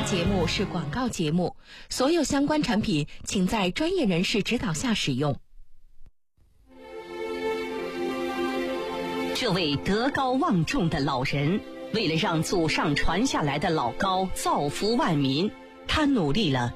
节目是广告节目，所有相关产品请在专业人士指导下使用。 这位德高望重的老人，为了让祖上传下来的老高造福万民，他努力了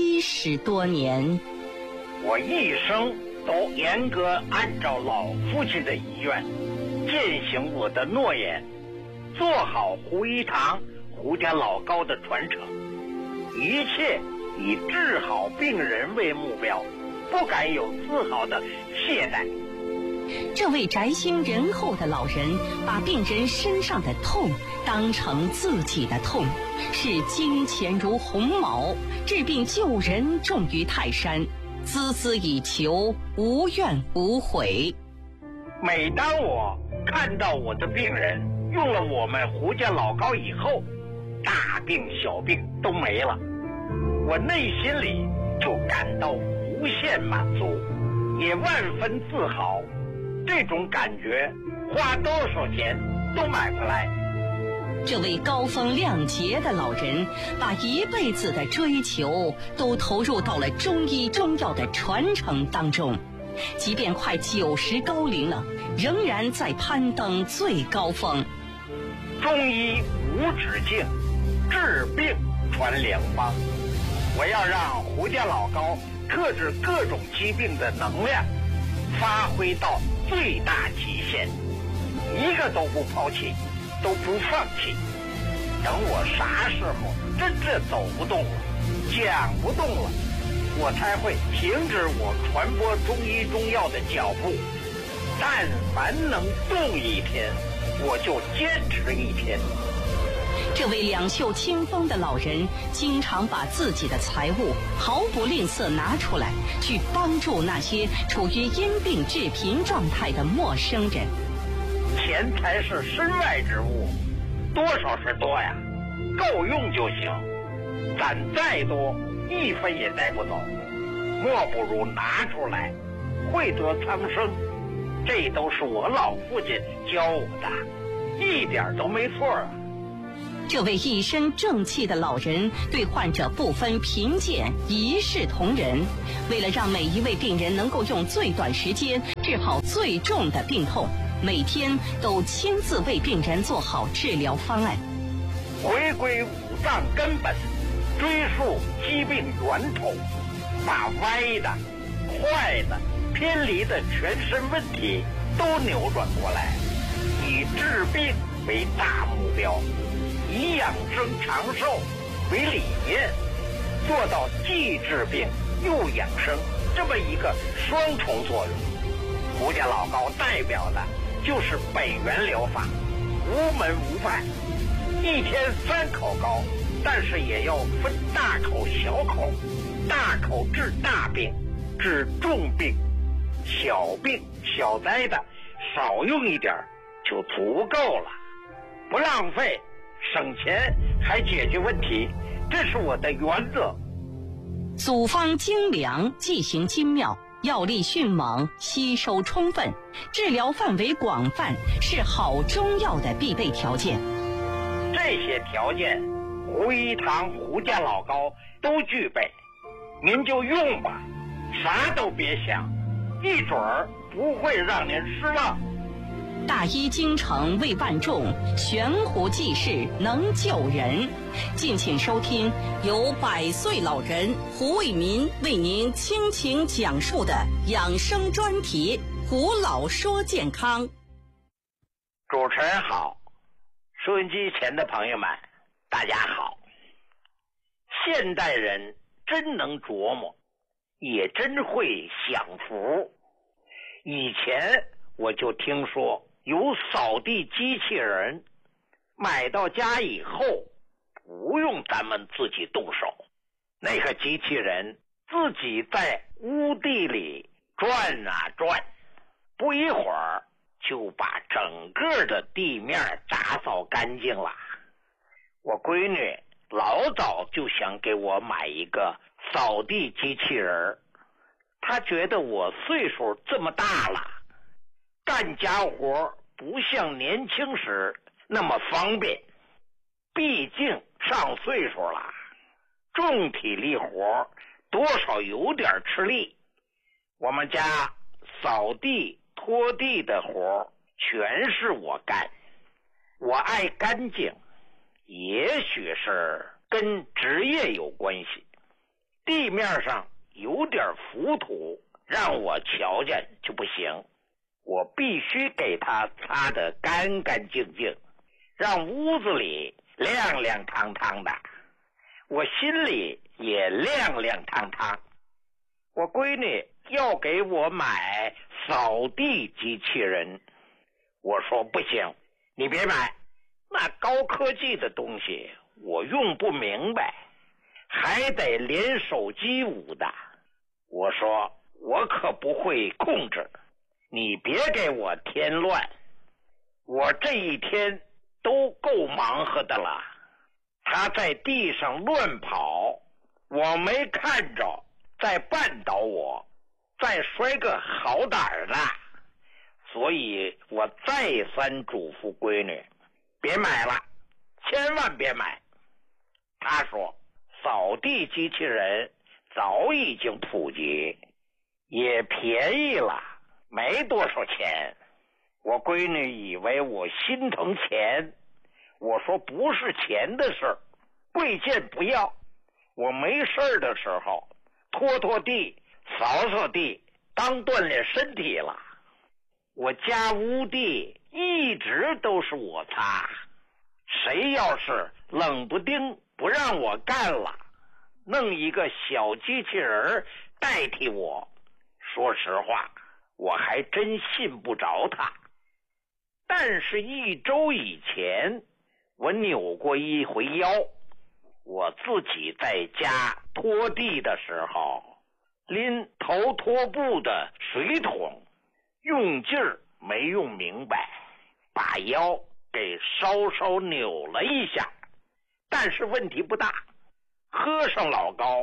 70多年。 我一生都严格按照老父亲的遗愿，践行我的诺言，做好胡一堂胡家老高的传承，一切以治好病人为目标，不敢有丝毫的懈怠。 这位宅心仁厚的老人，把病人身上的痛当成自己的痛，视金钱如鸿毛，治病救人重于泰山，孜孜以求，无怨无悔。 每当我看到我的病人用了我们胡家老高以后，大病小病都没了，我内心里就感到无限满足，也万分自豪。这种感觉花多少钱都买不来。 这位高风亮节的老人，把一辈子的追求都投入到了中医中药的传承当中，即便快90高龄了，仍然在攀登最高峰。 中医无止境，治病传良方。我要让胡家老高克制各种疾病的能量发挥到最大极限，一个都不抛弃，都不放弃。等我啥时候真正走不动了，讲不动了，我才会停止我传播中医中药的脚步。但凡能动一天，我就坚持一天。 这位两袖清风的老人，经常把自己的财物毫不吝啬拿出来，去帮助那些处于因病致贫状态的陌生人。 钱财是身外之物，多少是多呀，够用就行。攒再多，一分也带不走，莫不如拿出来，惠得苍生。这都是我老父亲教我的，一点都没错啊。 这位一身正气的老人对患者不分贫贱，一视同仁。为了让每一位病人能够用最短时间治好最重的病痛，每天都亲自为病人做好治疗方案。 回归五脏根本，追溯疾病源头，把歪的、坏的、偏离的全身问题都扭转过来，以治病为大目标，以养生长寿为理念，做到既治病又养生这么一个双重作用。胡家老高代表的就是北元疗法，无门无派，一天3口高，但是也要分大口小口，大口治大病，治重病，小病小灾的少用一点就足够了，不浪费，省钱还解决问题，这是我的原则。 组方精良，剂型精妙，药力迅猛，吸收充分，治疗范围广泛，是好中药的必备条件。 这些条件胡一堂胡家老高都具备，您就用吧，啥都别想，一准儿不会让您失望。 大医精诚为万众，悬壶济世能救人。敬请收听由100岁老人胡为民为您倾情讲述的养生专题《胡老说健康》。 主持人好，收音机前的朋友们大家好。现代人真能琢磨，也真会享福。以前我就听说有扫地机器人，买到家以后不用咱们自己动手，那个机器人自己在屋地里转啊转，不一会儿就把整个的地面打扫干净了。我闺女老早就想给我买一个扫地机器人，她觉得我岁数这么大了，干家活不像年轻时那么方便，毕竟上岁数了。 重体力活多少有点吃力。我们家扫地拖地的活全是我干。我爱干净，也许是跟职业有关系。地面上有点浮土，让我瞧见就不行，我必须给它擦得干干净净，让屋子里亮亮堂堂的，我心里也亮亮堂堂。我闺女要给我买扫地机器人，我说不行，你别买，那高科技的东西我用不明白，还得连手机舞的。我说我可不会控制，你别给我添乱，我这一天都够忙活的了。他在地上乱跑，我没看着，再绊倒我，再摔个好歹的，所以我再三嘱咐闺女别买了，千万别买。他说扫地机器人早已经普及，也便宜了，没多少钱。我闺女以为我心疼钱，我说不是钱的事儿，贵贱不要。我没事的时候拖拖地扫扫地当锻炼身体了。我家屋地一直都是我擦，谁要是冷不丁不让我干了，弄一个小机器人代替我，说实话我还真信不着他。但是1周以前我扭过一回腰，我自己在家拖地的时候拎头拖布的水桶，用劲儿没用明白，把腰给稍稍扭了一下，但是问题不大，喝上老膏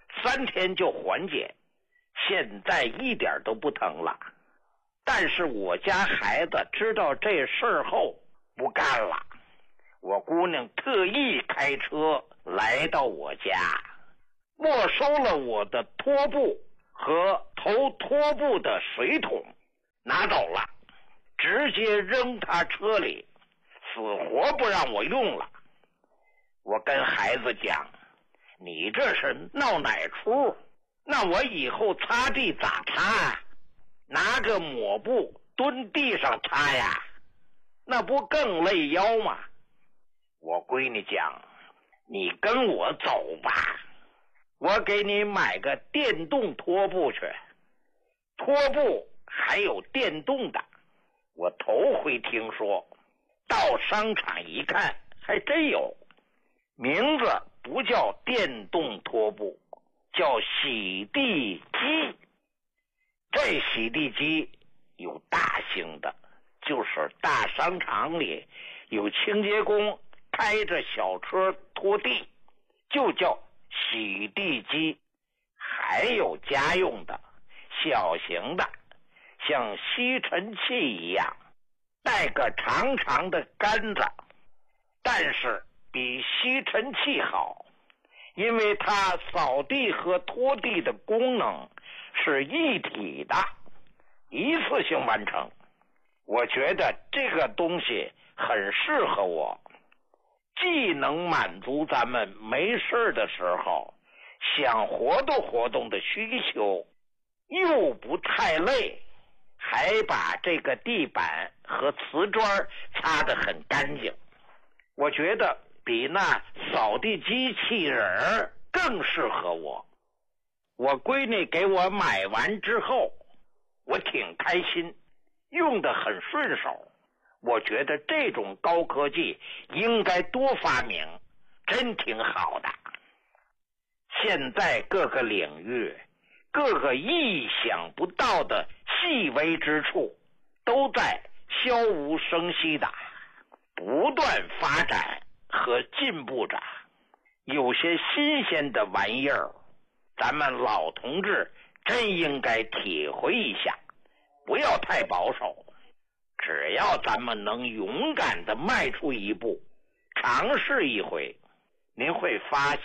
3天就缓解，现在一点都不疼了。但是我家孩子知道这事儿后不干了，我姑娘特意开车来到我家，没收了我的拖布和头拖布的水桶，拿走了，直接扔他车里，死活不让我用了。我跟孩子讲，你这是闹哪出？那我以后擦地咋擦啊？拿个抹布蹲地上擦呀，那不更累腰吗？我闺女讲，你跟我走吧，我给你买个电动拖布去。拖布还有电动的，我头回听说，到商场一看还真有，名字不叫电动拖布，叫洗地机。这洗地机有大型的，就是大商场里有清洁工开着小车拖地，就叫洗地机。还有家用的小型的，像吸尘器一样，带个长长的杆子，但是比吸尘器好，因为它扫地和拖地的功能是一体的，一次性完成。我觉得这个东西很适合我，既能满足咱们没事的时候想活动活动的需求，又不太累，还把这个地板和瓷砖擦得很干净。我觉得比那扫地机器人更适合我。我闺女给我买完之后，我挺开心，用得很顺手。我觉得这种高科技应该多发明，真挺好的。现在各个领域，各个意想不到的细微之处都在悄无声息的不断发展和进步着。有些新鲜的玩意儿，咱们老同志真应该体会一下，不要太保守。只要咱们能勇敢地迈出一步，尝试一回，您会发现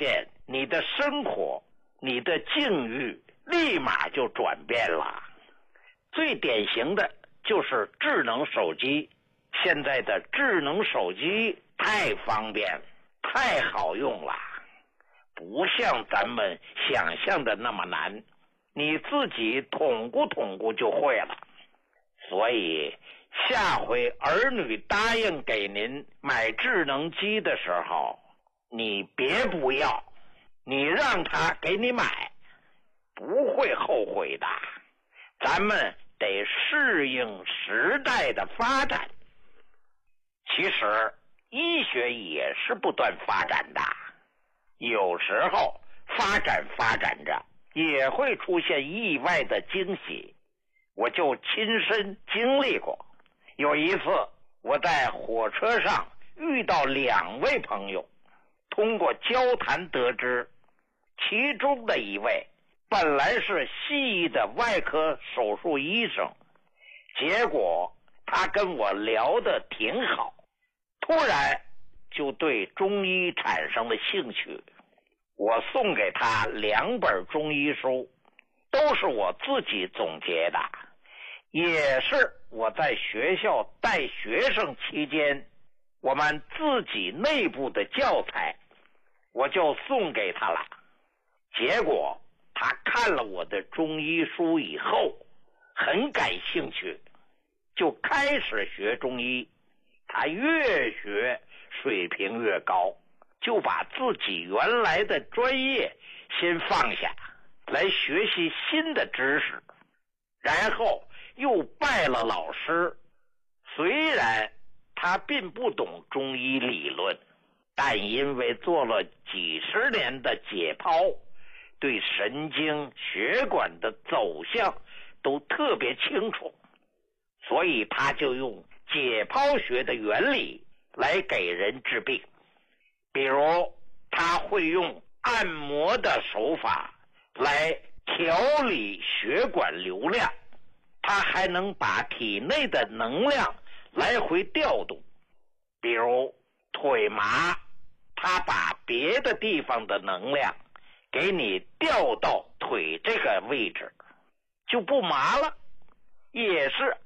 你的生活、你的境遇立马就转变了。最典型的就是智能手机，现在的智能手机太方便，太好用了，不像咱们想象的那么难，你自己捅咕就会了。所以下回儿女答应给您买智能机的时候，你别不要，你让他给你买，不会后悔的。咱们得适应时代的发展。其实医学也是不断发展的，有时候发展着也会出现意外的惊喜，我就亲身经历过。有一次我在火车上遇到2位朋友，通过交谈得知，其中的一位本来是西医的外科手术医生，结果他跟我聊得挺好，突然就对中医产生了兴趣。我送给他2本中医书，都是我自己总结的，也是我在学校带学生期间我们自己内部的教材，我就送给他了。结果他看了我的中医书以后很感兴趣，就开始学中医。他越学水平越高，就把自己原来的专业先放下，来学习新的知识，然后又拜了老师。虽然他并不懂中医理论，但因为做了几十年的解剖，对神经血管的走向都特别清楚，所以他就用解剖学的原理来给人治病。比如他会用按摩的手法来调理血管流量，他还能把体内的能量来回调动。比如腿麻，他把别的地方的能量给你调到腿这个位置，就不麻了。也是